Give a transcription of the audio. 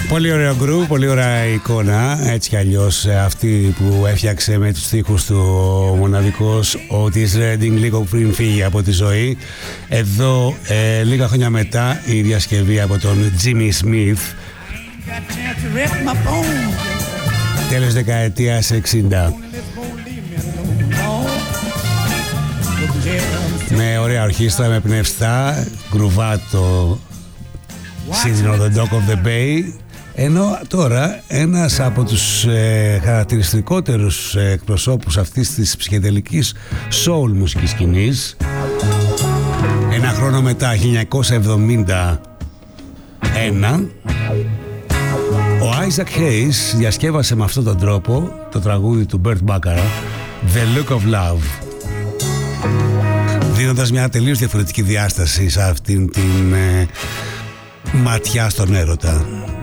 Πολύ ωραίο γκρουπ, πολύ ωραία εικόνα. Έτσι κι αλλιώς αυτή που έφτιαξε με τους στίχους του ο μοναδικός Otis Redding λίγο πριν φύγει από τη ζωή. Εδώ λίγα χρόνια μετά η διασκευή από τον Jimmy Smith, τέλος δεκαετίας 60. Με ωραία ορχήστρα, με πνευστά, γκρουβάτο σύνδυνο The Dock of the Bay. Ενώ τώρα ένας από τους χαρακτηριστικότερους εκπροσώπους αυτής της ψυχεδελικής soul μουσικής σκηνής, ένα χρόνο μετά, 1971, ο Isaac Hayes διασκεύασε με αυτόν τον τρόπο το τραγούδι του Burt Bacharach, The Look of Love, δίνοντας μια τελείως διαφορετική διάσταση σε αυτήν την ματιά στον έρωτα.